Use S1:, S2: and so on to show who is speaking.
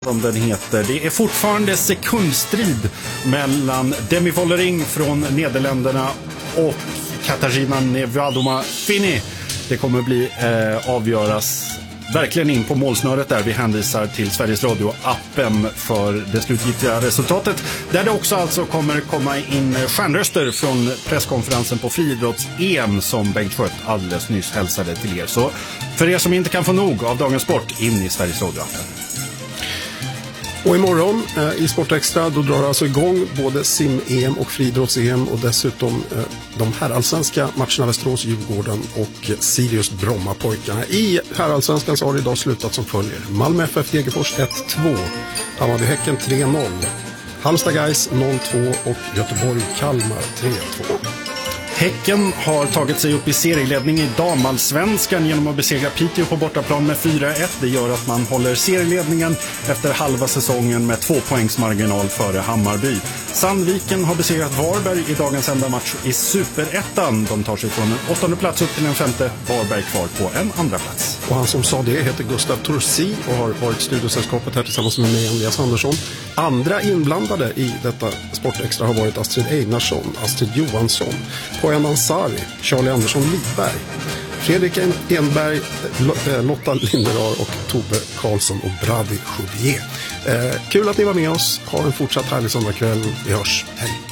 S1: som den heter. Det är fortfarande sekundstrid mellan Demi Vollering från Nederländerna och Katarzyna Niewiadoma-Fini. Det kommer bli avgöras verkligen in på målsnöret där. Vi hänvisar till Sveriges Radio-appen för det slutgiltiga resultatet. Där det också alltså kommer komma in stjärnröster från presskonferensen på friidrotts-EM som Bengt Schött alldeles nyss hälsade till er. Så för er som inte kan få nog av dagens sport, in i Sveriges Radio-appen.
S2: Och imorgon i Sportextra då drar alltså igång både sim-EM och friidrotts-EM och dessutom de herrallsvenska matcherna Västerås-Djurgården och Sirius-Brommapojkarna. I herrallsvenskan så har det idag slutat som följer. Malmö FF Degerfors 1-2, Hammarby-Häcken 3-0, Halmstad Guys 0-2 och Göteborg-Kalmar 3-2.
S1: Häcken har tagit sig upp i serieledning i damallsvenskan genom att besegra Piteå på bortaplan med 4-1. Det gör att man håller serieledningen efter halva säsongen med 2 poängs marginal före Hammarby. Sandviken har besegrat Varberg i dagens enda match i Superettan. De tar sig från en 8:e plats upp till en 5:e. Varberg kvar på en andra plats.
S2: Och han som sa det heter Gustav Torsi och har varit studiosällskapet här tillsammans med mig, Andreas Andersson. Andra inblandade i detta Sportextra har varit Astrid Einarsson, Astrid Johansson, Poyan Ansari, Charlie Andersson Lidberg, Fredrik Enberg, Lotta Linderar och Tobbe Karlsson och Brady Choudier. Kul att ni var med oss. Ha en fortsatt härlig söndagkväll. Vi hörs. Hej!